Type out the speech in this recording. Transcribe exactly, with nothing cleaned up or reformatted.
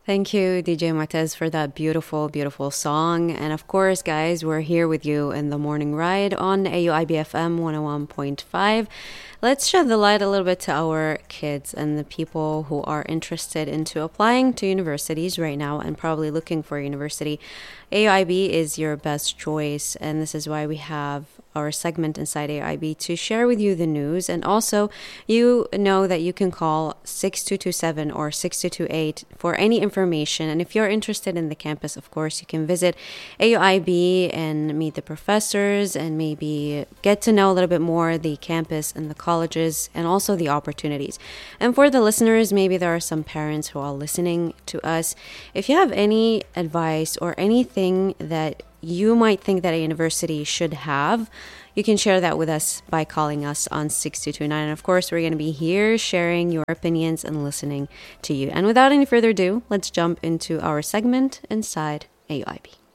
Thank you, D J Martez, for that beautiful, beautiful song. And of course, guys, we're here with you in the morning ride on A U I B F M one oh one point five. Let's shed the light a little bit to our kids and the people who are interested into applying to universities right now and probably looking for a university. A U I B is your best choice, and this is why we have our segment inside A U I B to share with you the news. And also, you know that you can call six two two seven or six two two eight for any information. And if you're interested in the campus, of course, you can visit A U I B and meet the professors and maybe get to know a little bit more the campus and the colleges and also the opportunities. And for the listeners, maybe there are some parents who are listening to us. If you have any advice or anything that you might think that a university should have, you can share that with us by calling us on six two two nine. And of course, we're going to be here sharing your opinions and listening to you. And without any further ado, let's jump into our segment inside A U I B.